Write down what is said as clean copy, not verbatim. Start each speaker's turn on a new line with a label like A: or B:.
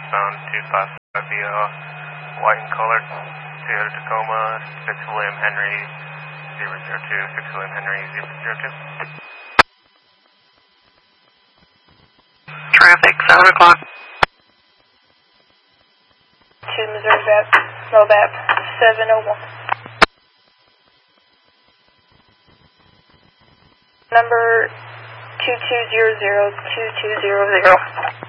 A: southbound 255 via white and colored Toyota Tacoma, 6 William Henry 002, 6 William Henry 002.
B: Traffic, 7 o'clock.
C: 2 Missouri BAP, NOVAP 701. Number 22002200.